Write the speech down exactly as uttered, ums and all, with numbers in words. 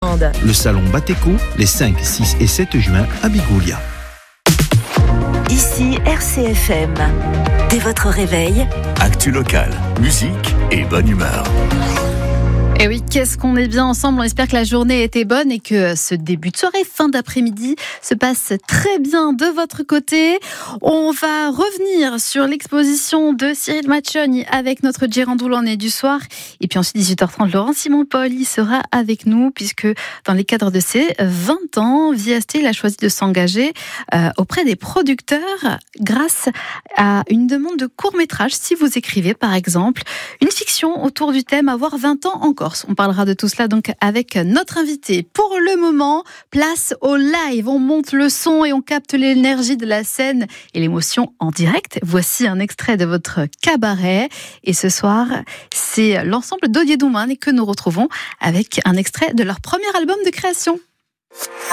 Gironde. Le salon Bateco, les cinq, six et sept juin à Bigoulia. Ici R C F M. Dès votre réveil, actu local, musique et bonne humeur. Et oui, qu'est-ce qu'on est bien ensemble. On espère que la journée était bonne et que ce début de soirée, fin d'après-midi, se passe très bien de votre côté. On va revenir sur l'exposition de Cyril Machoni avec notre Girandoulanais du soir. Et puis ensuite, dix-huit heures trente, Laurent Simon-Paul y sera avec nous puisque dans les cadres de ses vingt ans, Viasté a choisi de s'engager euh, auprès des producteurs grâce à une demande de court-métrage. Si vous écrivez, par exemple, une fiction autour du thème « Avoir vingt ans encore ». On parlera de tout cela donc avec notre invité. Pour le moment, place au live. On monte le son et on capte l'énergie de la scène et l'émotion en direct. Voici un extrait de votre cabaret. Et ce soir, c'est l'ensemble d'Odier Douman que nous retrouvons avec un extrait de leur premier album de création.